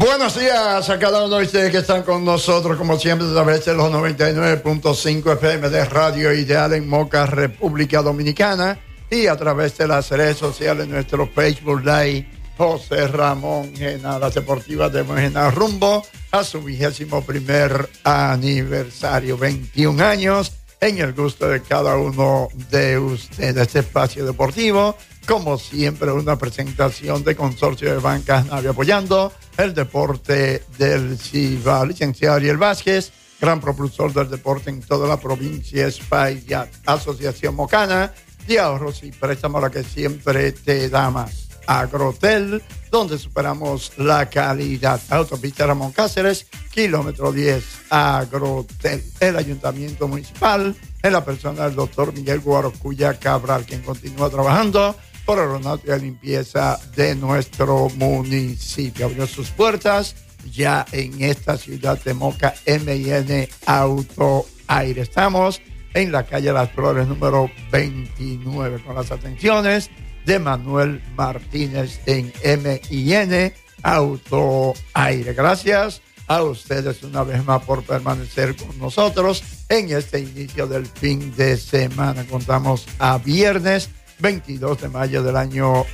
Buenos días a cada uno de ustedes que están con nosotros, como siempre, a través de los 99.5 FM de Radio Ideal en Moca, República Dominicana, y a través de las redes sociales, nuestro Facebook Live, José Ramón Gena, las deportivas de Gena, rumbo a su 21º aniversario, 21 años, en el gusto de cada uno de ustedes. Este espacio deportivo, como siempre, una presentación de Consorcio de Bancas Navia, apoyando el deporte del Cibao. Licenciado Ariel Vázquez, gran propulsor del deporte en toda la provincia, Espaillat. Asociación Mocana de Ahorros y Préstamos, la que siempre te da más. Agrotel, donde superamos la calidad. Autopista Ramón Cáceres, kilómetro 10. Agrotel. El Ayuntamiento Municipal, en la persona del doctor Miguel Guarocuya Cabral, quien continúa trabajando por aeronáutica y limpieza de nuestro municipio. Abrió sus puertas ya en esta ciudad de Moca, M&N Auto Aire. Estamos en la calle Las Flores, número 29, con las atenciones de Manuel Martínez en M&N Auto Aire. Gracias a ustedes una vez más por permanecer con nosotros en este inicio del fin de semana. Contamos a viernes 22 de mayo del año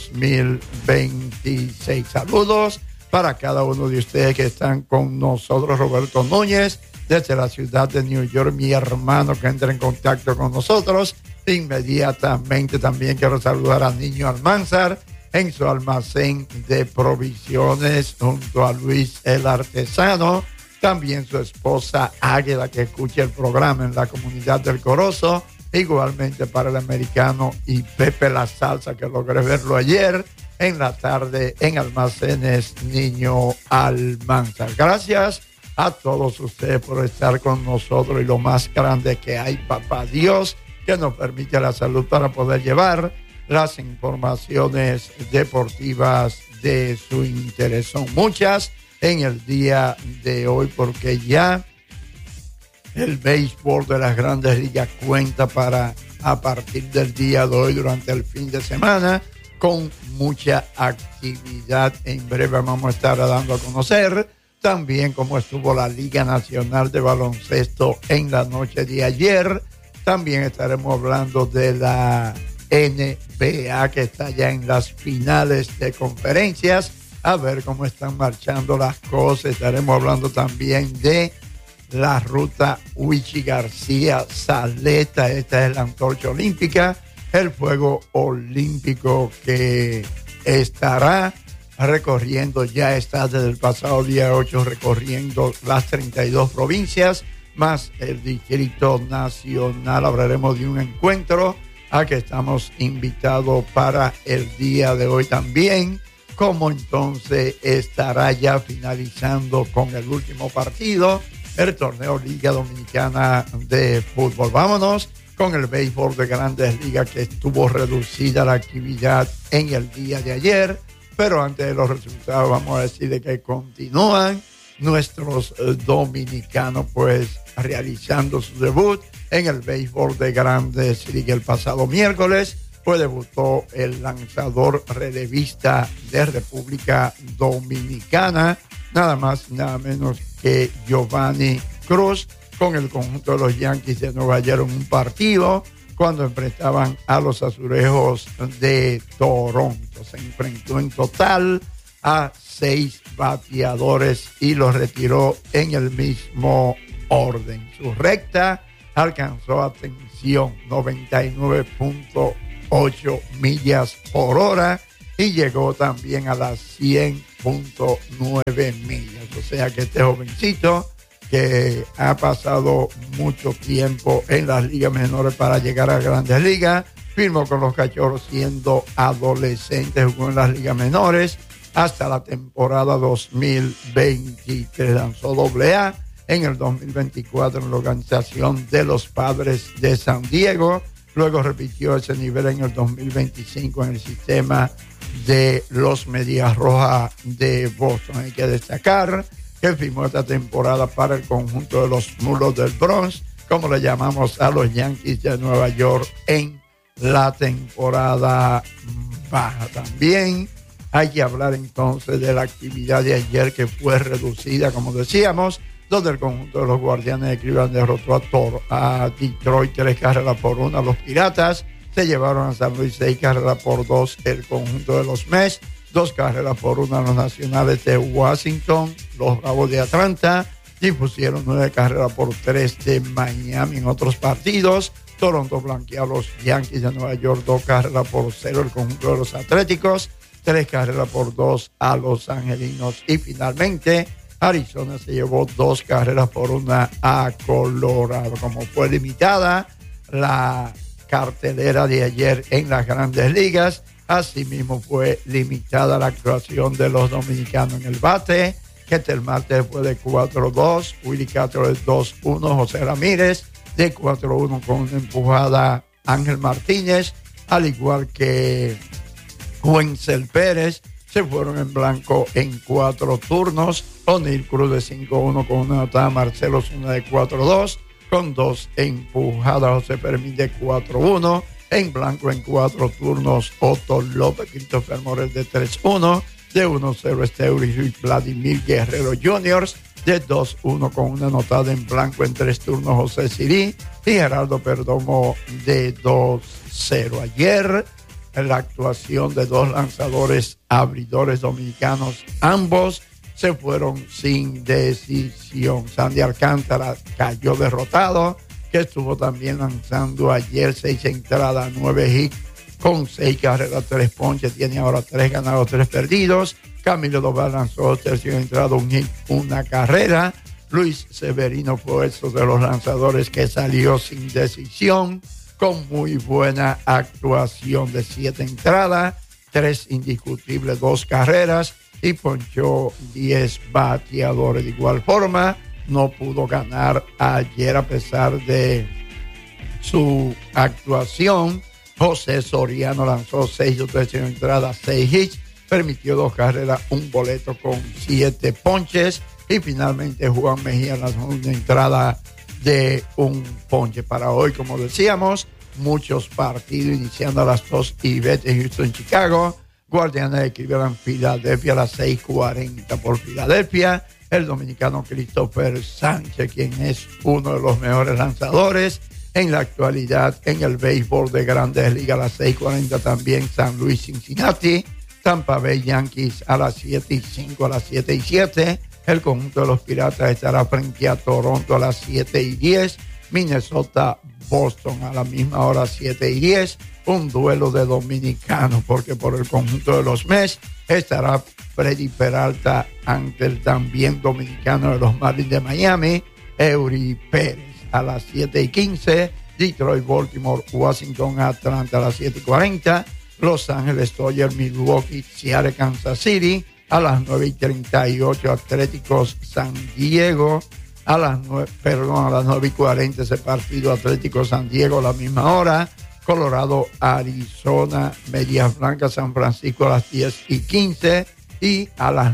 2026. Saludos para cada uno de ustedes que están con nosotros. Roberto Núñez, desde la ciudad de New York, mi hermano, que entra en contacto con nosotros inmediatamente. También quiero saludar a Niño Almanzar en su almacén de provisiones junto a Luis el Artesano. También su esposa Águeda, que escucha el programa en la comunidad del Corozo. Igualmente para el americano y Pepe La Salsa, que logré verlo ayer en la tarde en Almacenes Niño Almanzar. Gracias a todos ustedes por estar con nosotros, y lo más grande que hay, papá Dios, que nos permite la salud para poder llevar las informaciones deportivas de su interés. Son muchas en el día de hoy, porque ya el béisbol de las Grandes Ligas cuenta para, a partir del día de hoy, durante el fin de semana, con mucha actividad. En breve vamos a estar dando a conocer también cómo estuvo la Liga Nacional de Baloncesto en la noche de ayer. También estaremos hablando de la NBA, que está ya en las finales de conferencias, a ver cómo están marchando las cosas. Estaremos hablando también de la ruta Huichi García Saleta. Esta es la antorcha olímpica, el fuego olímpico que estará recorriendo, ya está desde el pasado día 8 recorriendo las 32 provincias más el Distrito Nacional. Hablaremos de un encuentro a que estamos invitados para el día de hoy también, como entonces estará ya finalizando con el último partido el torneo Liga Dominicana de Fútbol. Vámonos con el béisbol de Grandes Ligas, que estuvo reducida la actividad en el día de ayer, pero antes de los resultados vamos a decir de que continúan nuestros dominicanos pues realizando su debut en el béisbol de Grandes Ligas. El pasado miércoles pues debutó el lanzador relevista de República Dominicana, nada más nada menos que Giovanni Cruz, con el conjunto de los Yankees de Nueva York en un partido cuando enfrentaban a los Azulejos de Toronto. Se enfrentó en total a 6 bateadores y los retiró en el mismo orden. Su recta alcanzó, atención, 99.8 millas por hora y llegó también a las 100.9 millas. O sea que este jovencito, que ha pasado mucho tiempo en las ligas menores para llegar a Grandes Ligas, firmó con los Cachorros siendo adolescente, jugó en las ligas menores hasta la temporada 2023, lanzó AA en el 2024 en la organización de los Padres de San Diego, luego repitió ese nivel en el 2025 en el sistema de los Medias Rojas de Boston. Hay que destacar que firmó esta temporada para el conjunto de los Mulos del Bronx, como le llamamos a los Yankees de Nueva York, en la temporada baja. También Hay que hablar entonces de la actividad de ayer, que fue reducida, como decíamos, donde el conjunto de los Guardianes de Cleveland derrotó a Detroit 3-1. Los Piratas se llevaron a San Luis 6-2. El conjunto de los Mets 2-1. Los Nacionales de Washington, los Bravos de Atlanta dispusieron 9-3 de Miami. En otros partidos, Toronto blanqueó a los Yankees de Nueva York 2-0. El conjunto de los Atléticos 3-2 a los Angelinos. Y finalmente, Arizona se llevó 2-1 a Colorado. Como fue limitada la cartelera de ayer en las Grandes Ligas, asimismo fue limitada la actuación de los dominicanos en el bate. Ketel Marte fue de 4-2, Willy Castro de 2-1, José Ramírez de 4-1 con una empujada, Ángel Martínez, al igual que Wenzel Pérez, se fueron en blanco en 4 turnos. O'Neill Cruz de 5-1 con una anotada, Marcelo Zuna de 4-2 con 2 empujadas, José Fermín de 4-1 en blanco en 4 turnos. Otto López, Christopher Morel de 3-1, de 1-0 Esteury y Vladimir Guerrero Jr. de 2-1 con una anotada en blanco en 3 turnos, José Sirí y Gerardo Perdomo de 2-0. Ayer, la actuación de 2 lanzadores abridores dominicanos, ambos se fueron sin decisión. Sandy Alcántara cayó derrotado, que estuvo también lanzando ayer 6 entradas, 9 hits, con 6 carreras, 3 ponches, tiene ahora 3 ganados, 3 perdidos. Camilo Doval lanzó tercera entrada, 1 hit, 1 carrera. Luis Severino fue uno de los lanzadores que salió sin decisión, con muy buena actuación de 7 entradas, 3 indiscutibles, 2 carreras y ponchó 10 bateadores. De igual forma, no pudo ganar ayer a pesar de su actuación. José Soriano lanzó 6 terceras entradas, 6 hits, permitió 2 carreras, 1 boleto con 7 ponches. Y finalmente Juan Mejía lanzó una entrada de 1 ponche. Para hoy, como decíamos, muchos partidos iniciando a las 2:20 en Houston, Chicago. Guardianes de Cleveland, Filadelfia a las 6:40 por Filadelfia. El dominicano Christopher Sánchez, quien es uno de los mejores lanzadores en la actualidad en el béisbol de Grandes Ligas, a las 6:40 también San Luis, Cincinnati. Tampa Bay Yankees a las 7:05, a las 7:07. El conjunto de los Piratas estará frente a Toronto a las 7:10. Minnesota, Boston a la misma hora, 7:10. Un duelo de dominicanos, porque por el conjunto de los Mets estará Freddy Peralta ante el también dominicano de los Marlins de Miami, Eury Pérez. A las 7:15, Detroit, Baltimore, Washington, Atlanta a las 7:40. Los Ángeles, Dodgers, Milwaukee, Seattle, Kansas City a las 9:38. Atléticos, San Diego a las 9:40 ese partido. Atlético San Diego a la misma hora. Colorado, Arizona, Medias Blancas, San Francisco a las 10:15 y a las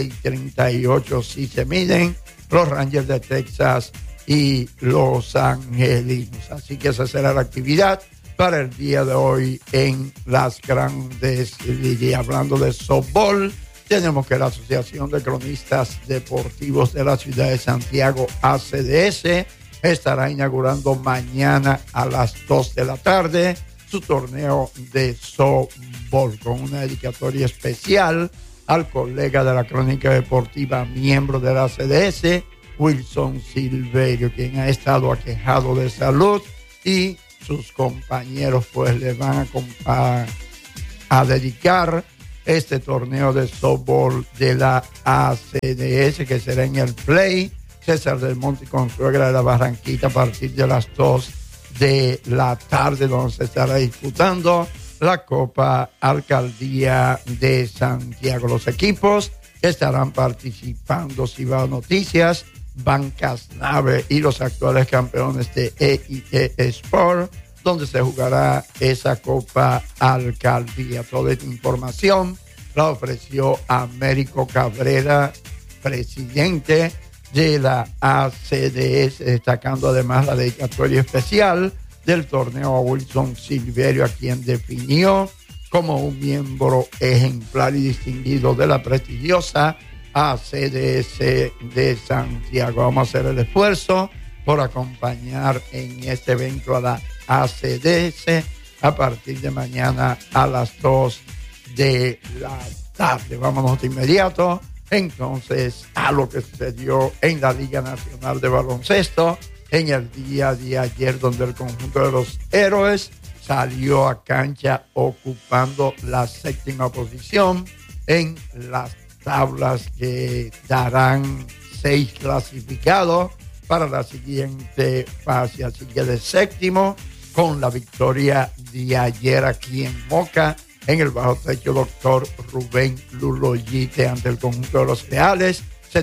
9:38 si se miden los Rangers de Texas y los Angelinos. Así que esa será la actividad para el día de hoy en las Grandes Ligas. Hablando de softball, tenemos que la Asociación de Cronistas Deportivos de la Ciudad de Santiago, ACDS, estará inaugurando mañana a las 2 de la tarde su torneo de softball, con una dedicatoria especial al colega de la crónica deportiva, miembro de la ACDS, Wilson Silverio, quien ha estado aquejado de salud, y sus compañeros pues le van a dedicar este torneo de softball de la ACDS, que será en el Play César del Monte y Consuegra de la Barranquita a partir de las 2 de la tarde, donde se estará disputando la Copa Alcaldía de Santiago. Los equipos que estarán participando, Cibao Noticias, Bancas Nave y los actuales campeones de EIE Sport, donde se jugará esa Copa Alcaldía. Toda esta información la ofreció Américo Cabrera, presidente de la ACDS, destacando además la dedicatoria especial del torneo a Wilson Silverio, a quien definió como un miembro ejemplar y distinguido de la prestigiosa ACDS de Santiago. Vamos a hacer el esfuerzo por acompañar en este evento a la ACDS a partir de mañana a las 2 de la tarde. Vámonos de inmediato entonces a lo que sucedió en la Liga Nacional de Baloncesto en el día de ayer, donde el conjunto de los Héroes salió a cancha ocupando la 7ª posición en las tablas que darán 6 clasificados para la siguiente fase. Así que de 7º, con la victoria de ayer aquí en Moca, en el bajo techo doctor Rubén Luloyite ante el conjunto de los Reales,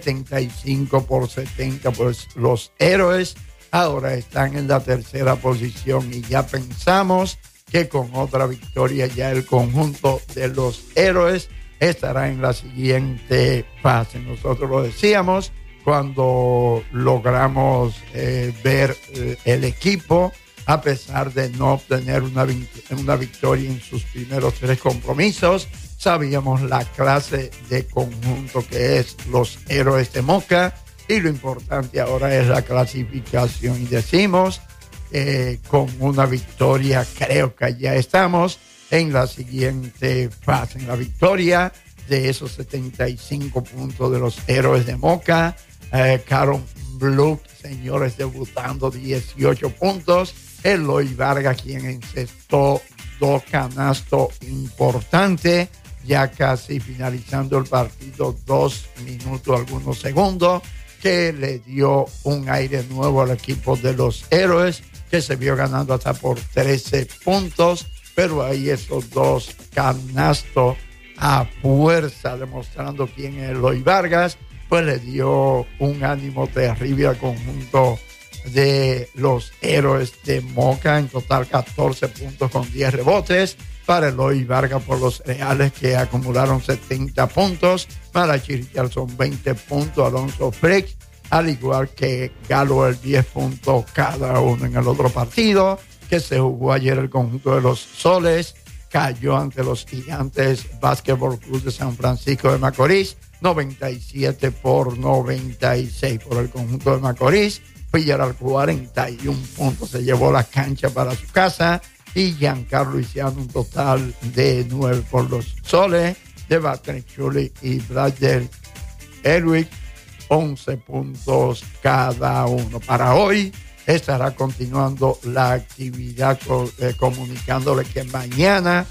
75-70, pues los Héroes ahora están en la 3ª posición y ya pensamos que con otra victoria ya el conjunto de los Héroes estará en la siguiente fase. Nosotros lo decíamos cuando logramos ver el equipo, a pesar de no obtener una victoria en sus primeros 3 compromisos. Sabíamos la clase de conjunto que es los Héroes de Moca y lo importante ahora es la clasificación. Y decimos, con una victoria creo que ya estamos en la siguiente fase, en la victoria de esos 75 puntos de los Héroes de Moca. Caron Blue, señores, debutando 18 puntos. Eloy Vargas, quien encestó 2 canastos importantes, ya casi finalizando el partido, 2 minutos, algunos segundos, que le dio un aire nuevo al equipo de los Héroes, que se vio ganando hasta por 13 puntos, pero ahí esos 2 canastos a fuerza, demostrando quién es Eloy Vargas, pues le dio un ánimo terrible al conjunto de los Héroes de Moca. En total 14 puntos con 10 rebotes para Eloy Vargas por los Reales, que acumularon 70 puntos. Para Chirichal 20 puntos, Alonso Frex, al igual que Galo, 10 puntos cada uno. En el otro partido que se jugó ayer, el conjunto de los Soles cayó ante los Gigantes Basketball Club de San Francisco de Macorís, 97-96 por el conjunto de Macorís. Fitzgerald 41 puntos, se llevó la cancha para su casa, y Giancarlo Isiano un total de 9 por los Soles. De Batrechuli y Bradley Edwig 11 puntos cada uno. Para hoy estará continuando la actividad, comunicándole que mañana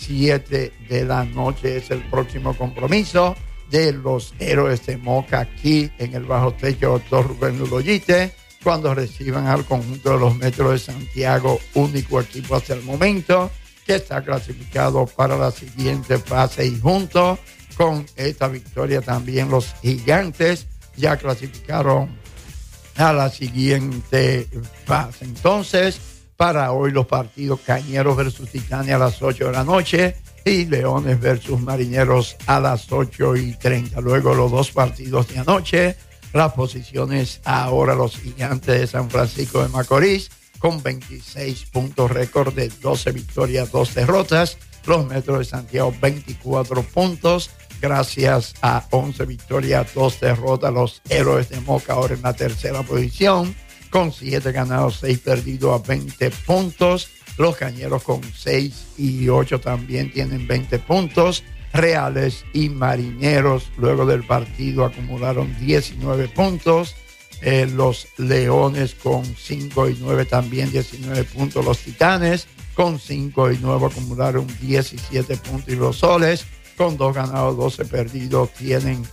7 de la noche es el próximo compromiso de los Héroes de Moca aquí en el bajo techo doctor Rubén Luloyite, cuando reciban al conjunto de los Metros de Santiago, único equipo hasta el momento que está clasificado para la siguiente fase. Y junto con esta victoria también los Gigantes ya clasificaron a la siguiente fase. Entonces, para hoy los partidos: Cañeros versus Titanes a las 8 de la noche y Leones versus Marineros a las 8:30. Luego los 2 partidos de anoche. Las posiciones ahora: los Gigantes de San Francisco de Macorís con 26 puntos, récord de 12 victorias, 2 derrotas. Los Metros de Santiago 24 puntos, gracias a 11 victorias, 2 derrotas. Los Héroes de Moca ahora en la 3ª posición con 7 ganados, 6 perdidos, a 20 puntos. Los Cañeros con 6 y 8 también tienen 20 puntos. Reales y Marineros luego del partido acumularon 19 puntos. Los Leones con 5 y 9 también 19 puntos. Los Titanes con 5 y 9 acumularon 17 puntos. Y los Soles con 2 ganados, 12 perdidos tienen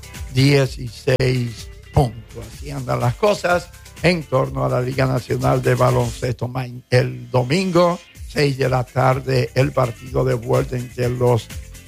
16 puntos. Así andan las cosas en torno a la Liga Nacional de Baloncesto. El domingo 6 de la tarde el partido de vuelta entre los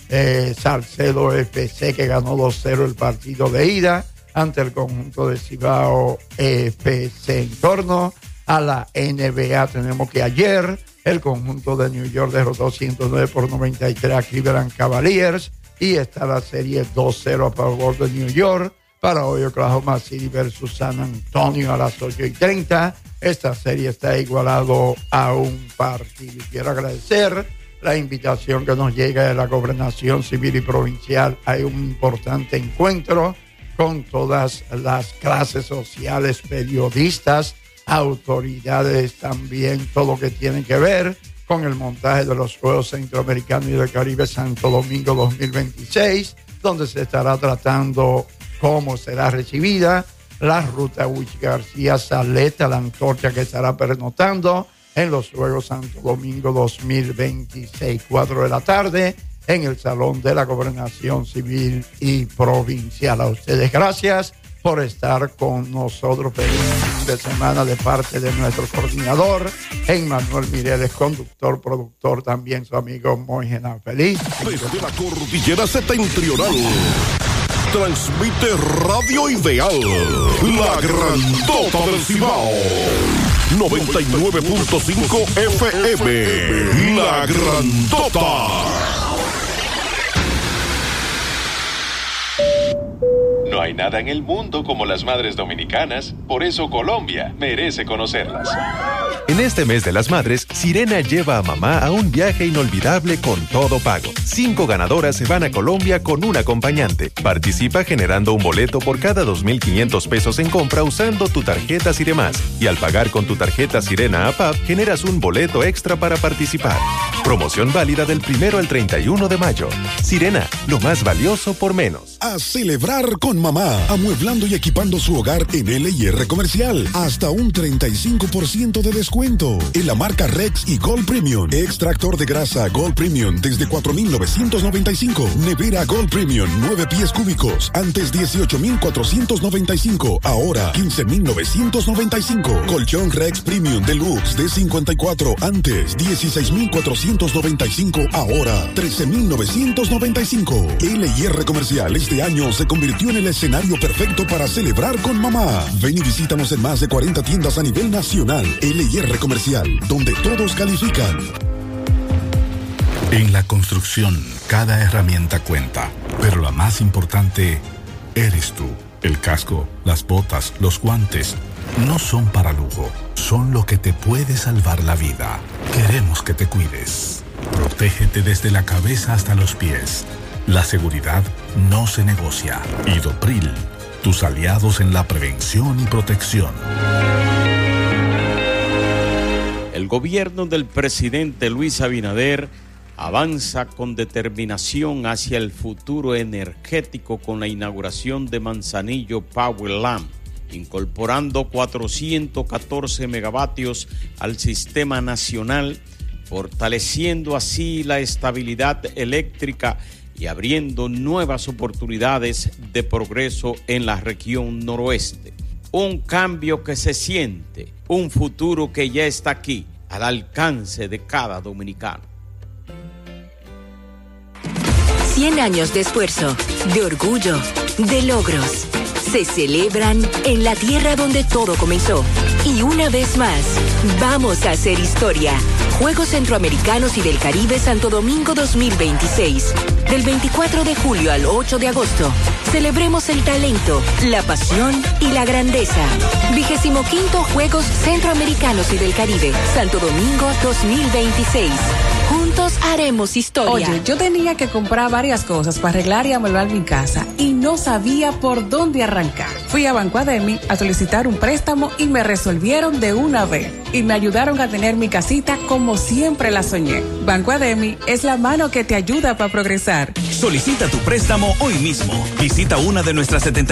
Salcedo FC, que ganó 2-0 el partido de ida ante el conjunto de Cibao FC. En torno a la NBA tenemos que ayer el conjunto de New York derrotó 109-93 a Cleveland Cavaliers y está la serie 2-0 a favor de New York. Para hoy Oklahoma City versus San Antonio a las 8:30. Esta serie está igualado a un partido. Quiero agradecer la invitación que nos llega de la Gobernación Civil y Provincial. Hay un importante encuentro con todas las clases sociales, periodistas, autoridades también, todo lo que tiene que ver con el montaje de los Juegos Centroamericanos y del Caribe Santo Domingo 2026, donde se estará tratando cómo será recibida la ruta Huichi García Saleta, la antorcha que estará pernoctando en los Juegos Santo Domingo 2026, 4 de la tarde, en el Salón de la Gobernación Civil y Provincial. A ustedes gracias por estar con nosotros. Feliz fin de semana de parte de nuestro coordinador, Emmanuel Mireles, conductor, productor, también su amigo Moijena. Feliz. Desde la cordillera septentrional, transmite Radio Ideal, la grandota del Cibao. 99.5 FM, la grandota. No hay nada en el mundo como las madres dominicanas, por eso Colombia merece conocerlas. En este mes de las madres, Sirena lleva a mamá a un viaje inolvidable con todo pago. 5 ganadoras se van a Colombia con un acompañante. Participa generando un boleto por cada 2,500 pesos en compra usando tu tarjeta Siremás. Y al pagar con tu tarjeta Sirena APAP, generas un boleto extra para participar. Promoción válida del 1 al 31 de mayo. Sirena, lo más valioso por menos. A celebrar con mamá, amueblando y equipando su hogar en L&R Comercial. Hasta un 35% de descuento en la marca Rex y Gold Premium. Extractor de grasa Gold Premium desde 4,995. Nevera Gold Premium 9 pies cúbicos, antes 18,495, ahora 15,995. Colchón Rex Premium Deluxe de 54, antes 16,495, ahora 13,995. L&R Comercial este año se convirtió en el escenario perfecto para celebrar con mamá. Ven y visítanos en más de 40 tiendas a nivel nacional. L&R Comercial, donde todos califican. En la construcción, cada herramienta cuenta, pero la más importante eres tú. El casco, las botas, los guantes, no son para lujo, son lo que te puede salvar la vida. Queremos que te cuides. Protégete desde la cabeza hasta los pies. La seguridad no se negocia. Idopril, tus aliados en la prevención y protección. El gobierno del presidente Luis Abinader avanza con determinación hacia el futuro energético con la inauguración de Manzanillo Powerland, incorporando 414 megavatios al sistema nacional, fortaleciendo así la estabilidad eléctrica y abriendo nuevas oportunidades de progreso en la región noroeste. Un cambio que se siente, un futuro que ya está aquí, al alcance de cada dominicano. 100 años de esfuerzo, de orgullo, de logros. Se celebran en la tierra donde todo comenzó. Y una vez más, vamos a hacer historia. Juegos Centroamericanos y del Caribe Santo Domingo 2026. Del 24 de julio al 8 de agosto. Celebremos el talento, la pasión y la grandeza. 25º Juegos Centroamericanos y del Caribe Santo Domingo 2026. Juntos haremos historia. Oye, yo tenía que comprar varias cosas para arreglar y amueblar mi casa y no sabía por dónde arrancar. Fui a Banco Ademi a solicitar un préstamo y me resolvieron de una vez. Y me ayudaron a tener mi casita como siempre la soñé. Banco Ademi es la mano que te ayuda para progresar. Solicita tu préstamo hoy mismo. Visita una de nuestras 70